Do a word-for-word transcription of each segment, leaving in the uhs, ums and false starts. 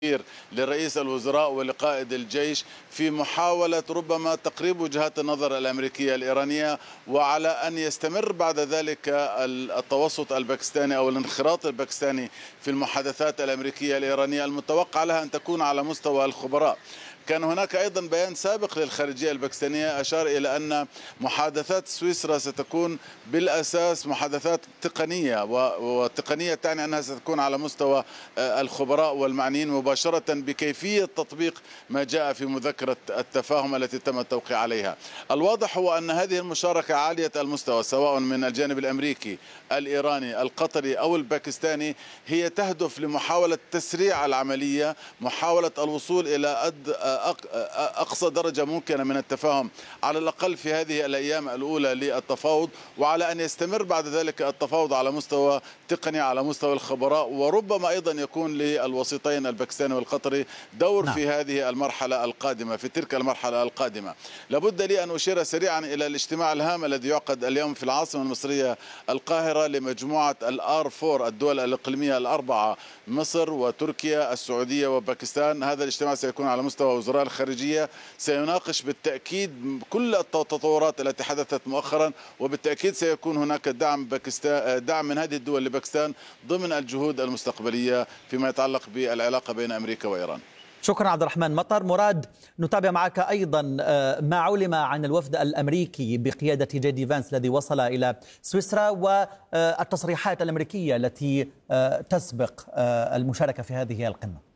لرئيس الوزراء ولقائد الجيش في محاولة ربما تقريب وجهات النظر الأمريكية الإيرانية، وعلى أن يستمر بعد ذلك التوسط الباكستاني أو الانخراط الباكستاني في المحادثات الأمريكية الإيرانية المتوقع لها أن تكون على مستوى الخبراء. كان هناك أيضا بيان سابق للخارجية الباكستانية أشار إلى أن محادثات سويسرا ستكون بالأساس محادثات تقنية، وتقنية تعني أنها ستكون على مستوى الخبراء والمعنيين مباشرة بكيفية تطبيق ما جاء في مذكرة التفاهم التي تم التوقيع عليها. الواضح هو أن هذه المشاركة عالية المستوى سواء من الجانب الأمريكي الإيراني القطري أو الباكستاني هي تهدف لمحاولة تسريع العملية، محاولة الوصول إلى أقصى درجة ممكنة من التفاهم على الأقل في هذه الأيام الأولى للتفاوض، وعلى أن يستمر بعد ذلك التفاوض على مستوى تقني على مستوى الخبراء، وربما أيضا يكون للوسيطين الباكستاني والقطري دور نعم. في هذه المرحلة القادمة في تلك المرحلة القادمة. لابد لي أن أشير سريعا إلى الاجتماع الهام الذي يعقد اليوم في العاصمة المصرية القاهرة لمجموعة الآر فور الدول الإقليمية الأربعة، مصر وتركيا السعودية وباكستان. هذا الاجتماع سيكون على مستوى وزراء الخارجية، سيناقش بالتأكيد كل التطورات التي حدثت مؤخرا، وبالتأكيد سيكون هناك دعم باكستان دعم من هذه الدول لباكستان ضمن الجهود المستقبلية فيما يتعلق بالعلاقة بين أمريكا وإيران. شكرا عبد الرحمن مطر. مراد، نتابع معك أيضا ما علم عن الوفد الأمريكي بقيادة جي دي فانس الذي وصل إلى سويسرا والتصريحات الأمريكية التي تسبق المشاركة في هذه القمة.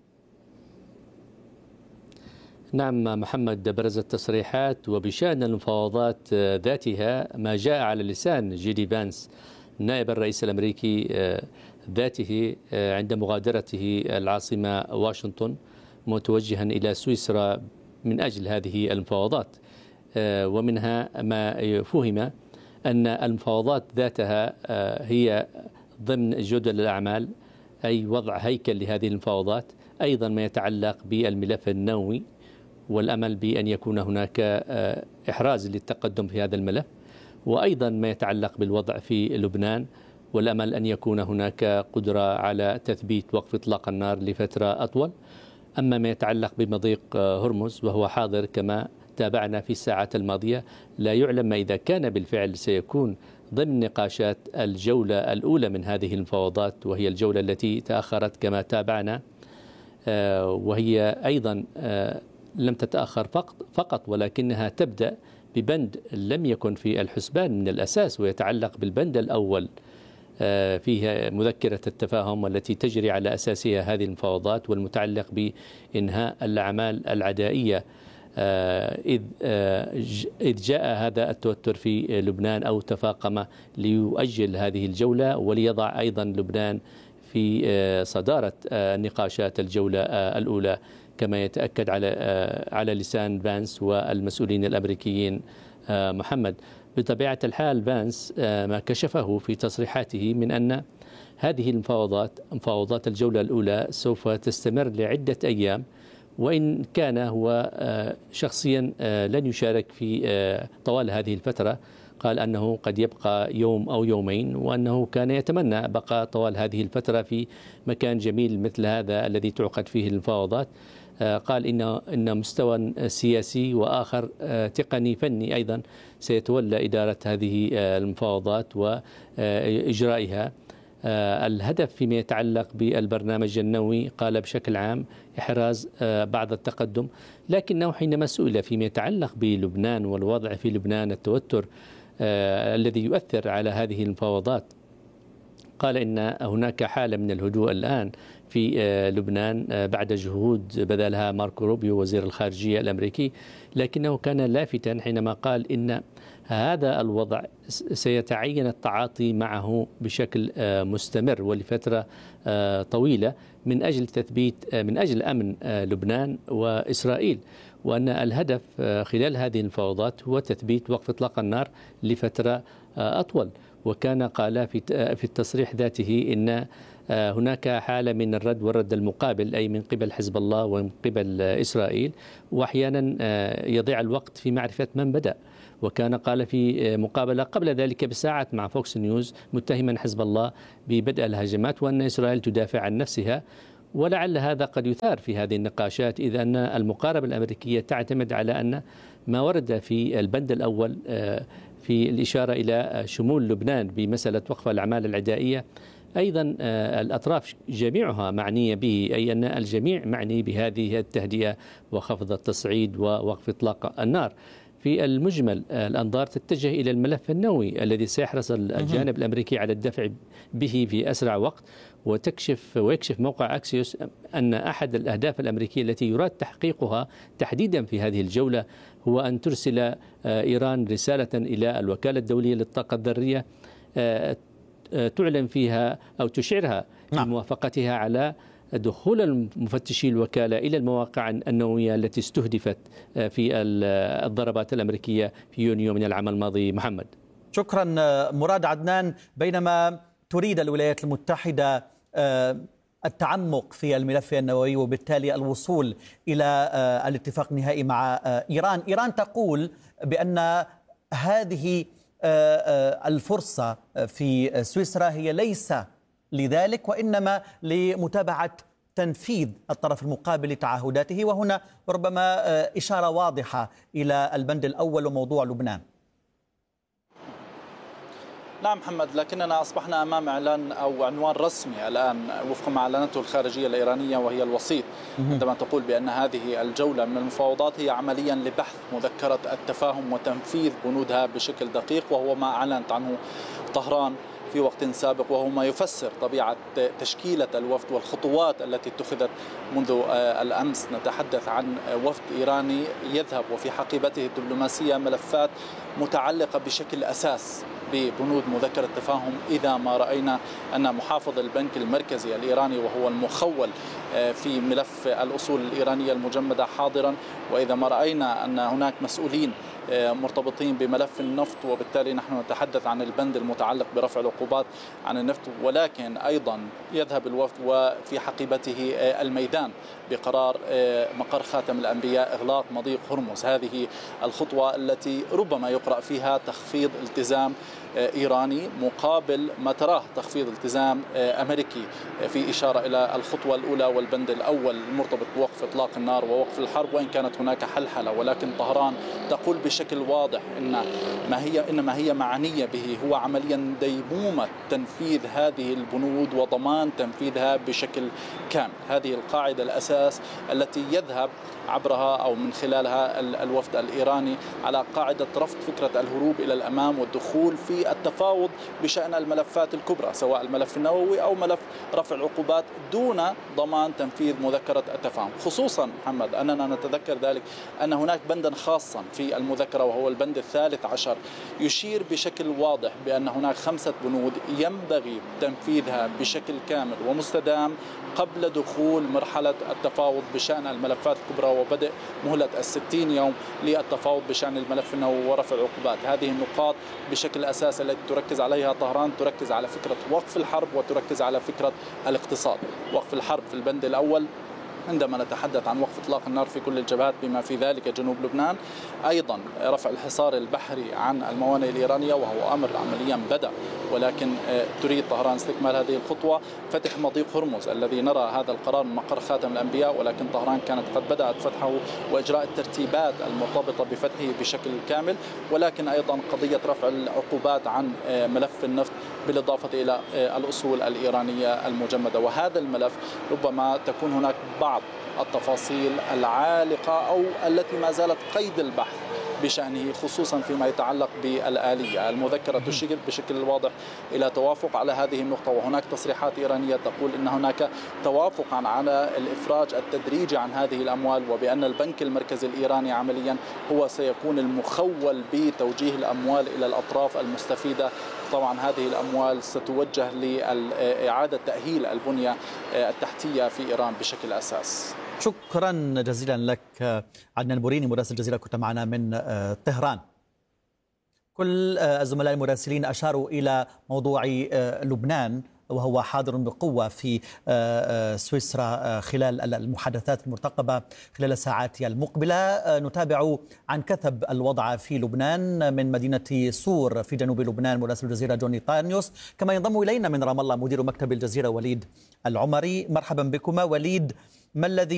نعم محمد، برز التصريحات وبشأن المفاوضات ذاتها ما جاء على لسان جي دي فانس نائب الرئيس الأمريكي ذاته عند مغادرته العاصمة واشنطن متوجها إلى سويسرا من أجل هذه المفاوضات. ومنها ما فهم أن المفاوضات ذاتها هي ضمن جدول الأعمال، أي وضع هيكل لهذه المفاوضات، أيضا ما يتعلق بالملف النووي والأمل بأن يكون هناك إحراز للتقدم في هذا الملف، وأيضا ما يتعلق بالوضع في لبنان والأمل أن يكون هناك قدرة على تثبيت وقف إطلاق النار لفترة أطول. أما ما يتعلق بمضيق هرمز وهو حاضر كما تابعنا في الساعات الماضية، لا يعلم ما إذا كان بالفعل سيكون ضمن نقاشات الجولة الأولى من هذه المفاوضات، وهي الجولة التي تأخرت كما تابعنا، وهي أيضا لم تتأخر فقط ولكنها تبدأ ببند لم يكن في الحسبان من الأساس، ويتعلق بالبند الأول فيها مذكرة التفاهم والتي تجري على أساسها هذه المفاوضات، والمتعلق بإنهاء الأعمال العدائية إذ جاء هذا التوتر في لبنان أو تفاقم ليؤجل هذه الجولة وليضع أيضا لبنان في صدارة نقاشات الجولة الأولى كما يتأكد على على لسان فانس والمسؤولين الأمريكيين. محمد، بطبيعة الحال فانس ما كشفه في تصريحاته من أن هذه المفاوضات مفاوضات الجولة الأولى سوف تستمر لعدة أيام، وإن كان هو شخصيا لن يشارك في طوال هذه الفترة. قال أنه قد يبقى يوم أو يومين، وأنه كان يتمنى بقاء طوال هذه الفترة في مكان جميل مثل هذا الذي تعقد فيه المفاوضات. قال إن إن مستوى سياسي وآخر تقني فني أيضا سيتولى إدارة هذه المفاوضات وإجرائها. الهدف فيما يتعلق بالبرنامج النووي قال بشكل عام إحراز بعض التقدم، لكنه حينما سئل فيما يتعلق بلبنان والوضع في لبنان، التوتر الذي يؤثر على هذه المفاوضات، قال إن هناك حالة من الهدوء الآن في لبنان بعد جهود بذلها ماركو روبيو وزير الخارجية الأمريكي، لكنه كان لافتا حينما قال إن هذا الوضع سيتعين التعاطي معه بشكل مستمر ولفترة طويلة من أجل تثبيت من أجل أمن لبنان وإسرائيل، وأن الهدف خلال هذه المفاوضات هو تثبيت وقف إطلاق النار لفترة أطول. وكان قال في في التصريح ذاته إن هناك حالة من الرد والرد المقابل، أي من قبل حزب الله ومن قبل إسرائيل، وأحيانا يضيع الوقت في معرفة من بدأ. وكان قال في مقابلة قبل ذلك بساعات مع فوكس نيوز متهما حزب الله ببدء الهجمات وأن إسرائيل تدافع عن نفسها، ولعل هذا قد يثار في هذه النقاشات، إذا أن المقاربة الأمريكية تعتمد على أن ما ورد في البند الأول في الإشارة إلى شمول لبنان بمسألة وقف الأعمال العدائية، أيضا الأطراف جميعها معنية به، أي أن الجميع معني بهذه التهدئة وخفض التصعيد ووقف إطلاق النار. في المجمل الأنظار تتجه إلى الملف النووي الذي سيحرص الجانب الأمريكي على الدفع به في أسرع وقت، وتكشف ويكشف موقع أكسيوس أن أحد الأهداف الأمريكية التي يراد تحقيقها تحديدا في هذه الجولة هو أن ترسل إيران رسالة إلى الوكالة الدولية للطاقة الذرية تعلن فيها أو تشعرها بموافقتها على دخول المفتشي الوكالة إلى المواقع النووية التي استهدفت في الضربات الأمريكية في يونيو من العام الماضي. محمد، شكرا. مراد عدنان، بينما تريد الولايات المتحدة التعمق في الملف النووي وبالتالي الوصول إلى الاتفاق النهائي مع إيران، إيران تقول بأن هذه الفرصة في سويسرا هي ليس لذلك وإنما لمتابعة تنفيذ الطرف المقابل لتعهداته، وهنا ربما إشارة واضحة إلى البند الأول وموضوع لبنان. نعم محمد، لكننا أصبحنا أمام إعلان أو عنوان رسمي الآن وفق ما أعلنته الخارجية الإيرانية وهي الوسيط، عندما تقول بأن هذه الجولة من المفاوضات هي عمليا لبحث مذكرة التفاهم وتنفيذ بنودها بشكل دقيق، وهو ما أعلنت عنه طهران في وقت سابق، وهو ما يفسر طبيعة تشكيلة الوفد والخطوات التي اتخذت منذ الأمس. نتحدث عن وفد إيراني يذهب وفي حقيبته الدبلوماسية ملفات متعلقة بشكل أساس ببنود مذكرة التفاهم، إذا ما رأينا أن محافظ البنك المركزي الإيراني وهو المخول في ملف الأصول الإيرانية المجمدة حاضرا، وإذا ما رأينا أن هناك مسؤولين مرتبطين بملف النفط، وبالتالي نحن نتحدث عن البند المتعلق برفع العقوبات عن النفط. ولكن أيضا يذهب الوفد وفي حقيبته الميدان بقرار مقر خاتم الأنبياء إغلاق مضيق هرمز. هذه الخطوة التي ربما يقرأ فيها تخفيض التزام إيراني مقابل ما تراه تخفيض التزام أمريكي، في إشارة إلى الخطوة الأولى والبند الأول المرتبط بوقف إطلاق النار ووقف الحرب، وإن كانت هناك حلحلة، ولكن طهران تقول بشكل واضح إن ما هي إنما هي معنية به هو عمليا ديمومة تنفيذ هذه البنود وضمان تنفيذها بشكل كامل. هذه القاعدة الأساس التي يذهب عبرها أو من خلالها الوفد الإيراني على قاعدة رفض فكرة الهروب إلى الأمام والدخول في التفاوض بشأن الملفات الكبرى، سواء الملف النووي أو ملف رفع العقوبات، دون ضمان تنفيذ مذكرة التفاهم. خصوصا محمد أننا نتذكر ذلك أن هناك بندا خاصا في المذكرة وهو البند الثالث عشر يشير بشكل واضح بأن هناك خمسة بنود ينبغي تنفيذها بشكل كامل ومستدام قبل دخول مرحلة التفاوض بشأن الملفات الكبرى وبدء مهلة الستين يوم للتفاوض بشأن الملف النووي ورفع العقوبات. هذه النقاط بشكل أساس التي تركز عليها طهران، تركز على فكرة وقف الحرب وتركز على فكرة الاقتصاد. وقف الحرب في البند الأول عندما نتحدث عن وقف إطلاق النار في كل الجبهات بما في ذلك جنوب لبنان، أيضا رفع الحصار البحري عن الموانئ الإيرانية وهو أمر عمليا بدأ، ولكن تريد طهران استكمال هذه الخطوة. فتح مضيق هرمز الذي نرى هذا القرار من مقر خاتم الأنبياء، ولكن طهران كانت قد بدأت فتحه وإجراء الترتيبات المرتبطة بفتحه بشكل كامل، ولكن أيضا قضية رفع العقوبات عن ملف النفط بالإضافة إلى الأصول الإيرانية المجمدة. وهذا الملف ربما تكون هناك بعض التفاصيل العالقة أو التي ما زالت قيد البحث بشأنه، خصوصا فيما يتعلق بالآلية. المذكرة تشير بشكل واضح إلى توافق على هذه النقطة، وهناك تصريحات إيرانية تقول إن هناك توافقا على الإفراج التدريجي عن هذه الأموال، وبأن البنك المركزي الإيراني عمليا هو سيكون المخول بتوجيه الأموال إلى الأطراف المستفيدة. طبعا هذه الأموال ستوجه لإعادة تأهيل البنية التحتية في إيران بشكل أساس. شكرا جزيلا لك عدنان بوريني مراسل الجزيرة، كنت معنا من طهران. كل الزملاء المراسلين أشاروا إلى موضوع لبنان، وهو حاضر بقوة في سويسرا خلال المحادثات المرتقبة خلال الساعات المقبلة. نتابع عن كثب الوضع في لبنان من مدينة صور في جنوب لبنان مراسل الجزيرة جوني طانيوس، كما ينضم إلينا من رام الله مدير مكتب الجزيرة وليد العمري. مرحبا بكما. وليد، ما الذي